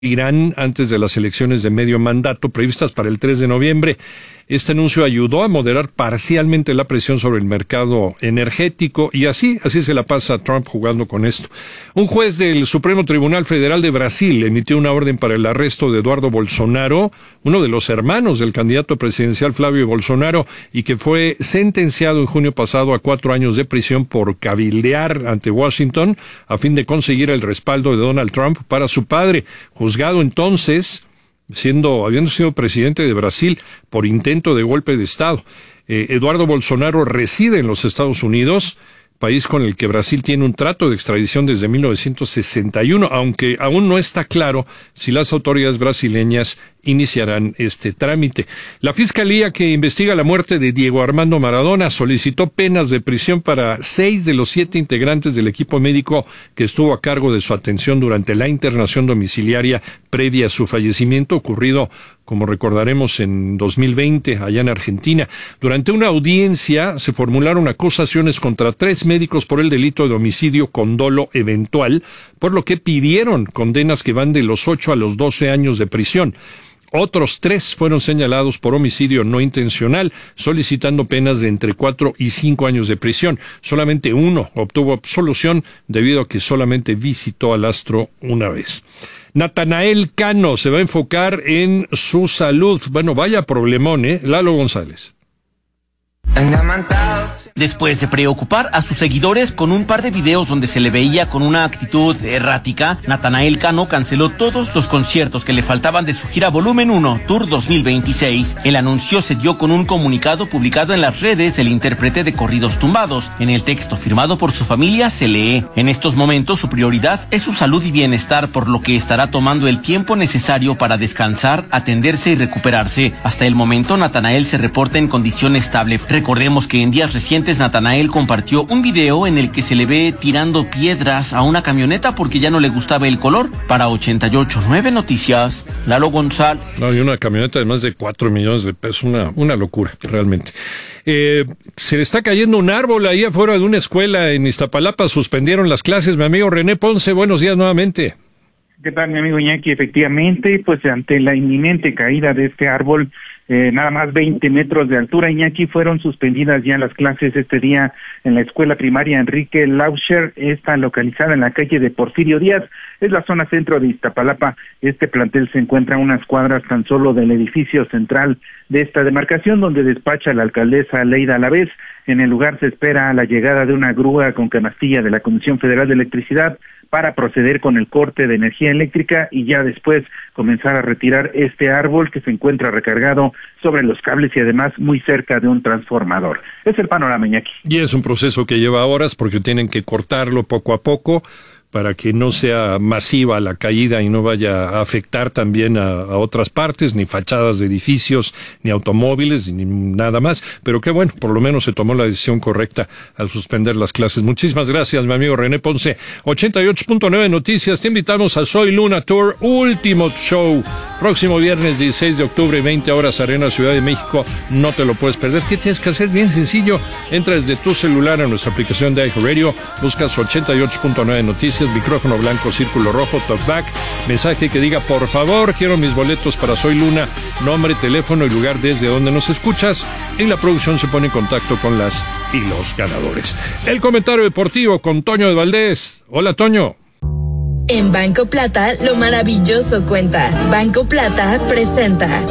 Irán antes de las elecciones de medio mandato previstas para el 3 de noviembre. Este anuncio ayudó a moderar parcialmente la presión sobre el mercado energético y así se la pasa Trump jugando con esto. Un juez del Supremo Tribunal Federal de Brasil emitió una orden para el arresto de Eduardo Bolsonaro, uno de los hermanos del candidato presidencial Flavio Bolsonaro, y que fue sentenciado en junio pasado a 4 años de prisión por cabildear ante Washington a fin de conseguir el respaldo de Donald Trump para su padre, juzgado entonces habiendo sido presidente de Brasil por intento de golpe de Estado. Eduardo Bolsonaro reside en los Estados Unidos, país con el que Brasil tiene un trato de extradición desde 1961, aunque aún no está claro si las autoridades brasileñas iniciarán este trámite. La fiscalía que investiga la muerte de Diego Armando Maradona solicitó penas de prisión para 6 de los 7 integrantes del equipo médico que estuvo a cargo de su atención durante la internación domiciliaria previa a su fallecimiento, ocurrido, como recordaremos, en 2020, allá en Argentina. Durante una audiencia se formularon acusaciones contra 3 médicos por el delito de homicidio con dolo eventual, por lo que pidieron condenas que van de los 8 a los 12 años de prisión. Otros 3 fueron señalados por homicidio no intencional, solicitando penas de entre 4 y 5 años de prisión. Solamente uno obtuvo absolución debido a que solamente visitó al astro una vez. Natanael Cano se va a enfocar en su salud. Bueno, vaya problemón, Lalo González. Después de preocupar a sus seguidores con un par de videos donde se le veía con una actitud errática, Natanael Cano canceló todos los conciertos que le faltaban de su gira Volumen 1 Tour 2026. El anuncio se dio con un comunicado publicado en las redes del intérprete de corridos tumbados. En el texto firmado por su familia se lee: en estos momentos su prioridad es su salud y bienestar, por lo que estará tomando el tiempo necesario para descansar, atenderse y recuperarse. Hasta el momento Natanael se reporta en condición estable. Recordemos que en días recientes Natanael compartió un video en el que se le ve tirando piedras a una camioneta porque ya no le gustaba el color. Para 88.9 Noticias, Lalo González. No, y una camioneta de más de 4 millones de pesos, una locura, realmente. Se le está cayendo un árbol ahí afuera de una escuela en Iztapalapa, suspendieron las clases. Mi amigo René Ponce, buenos días nuevamente. ¿Qué tal, mi amigo Iñaki? Efectivamente, pues ante la inminente caída de este árbol, nada más 20 metros de altura, Iñaki, fueron suspendidas ya las clases este día en la escuela primaria Enrique Lauscher, está localizada en la calle de Porfirio Díaz, es la zona centro de Iztapalapa. Este plantel se encuentra a unas cuadras tan solo del edificio central de esta demarcación, donde despacha la alcaldesa Leida Alavés. En el lugar se espera la llegada de una grúa con canastilla de la Comisión Federal de Electricidad para proceder con el corte de energía eléctrica y ya después comenzar a retirar este árbol que se encuentra recargado sobre los cables y además muy cerca de un transformador. Es el panorama, Iñaki. Y es un proceso que lleva horas porque tienen que cortarlo poco a poco para que no sea masiva la caída y no vaya a afectar también a otras partes, ni fachadas de edificios, ni automóviles, ni nada más. Pero qué bueno, por lo menos se tomó la decisión correcta al suspender las clases. Muchísimas gracias, mi amigo René Ponce. 88.9 Noticias, te invitamos a Soy Luna Tour, último show, próximo viernes 16 de octubre, 20 horas, Arena Ciudad de México. No te lo puedes perder. ¿Qué tienes que hacer? Bien sencillo, entra desde tu celular a nuestra aplicación de iHeartRadio, buscas 88.9 Noticias, micrófono blanco, círculo rojo, talkback, mensaje que diga: por favor, quiero mis boletos para Soy Luna, nombre, teléfono y lugar desde donde nos escuchas. En la producción se pone en contacto con las y los ganadores. El comentario deportivo con Toño de Valdés. Hola, Toño. En Banco Plata, lo maravilloso cuenta. Banco Plata presenta.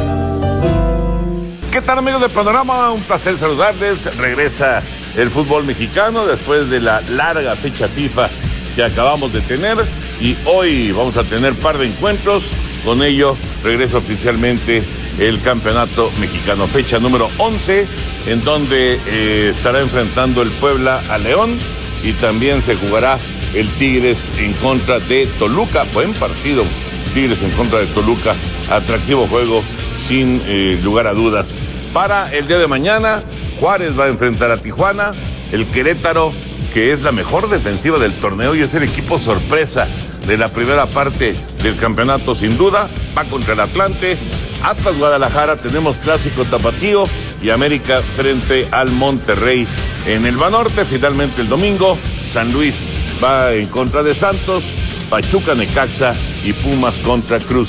¿Qué tal, amigos de Panorama? Un placer saludarles. Regresa el fútbol mexicano después de la larga fecha FIFA que acabamos de tener, y hoy vamos a tener par de encuentros. Con ello regresa oficialmente el campeonato mexicano, fecha número 11, en donde estará enfrentando el Puebla a León, y también se jugará el Tigres en contra de Toluca. Buen partido, Tigres en contra de Toluca, atractivo juego sin lugar a dudas. Para el día de mañana, Juárez va a enfrentar a Tijuana, el Querétaro, que es la mejor defensiva del torneo y es el equipo sorpresa de la primera parte del campeonato sin duda, va contra el Atlante. Atlas Guadalajara, tenemos clásico tapatío, y América frente al Monterrey. En el Banorte, finalmente el domingo, San Luis va en contra de Santos, Pachuca, Necaxa y Pumas contra Cruz